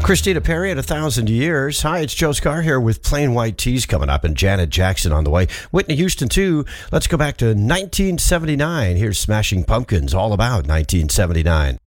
Christina Perri at 1,000 Years. Hi, it's Joe Scar here with Plain White Tees coming up and Janet Jackson on the way. Whitney Houston, too. Let's go back to 1979. Here's Smashing Pumpkins, all about 1979.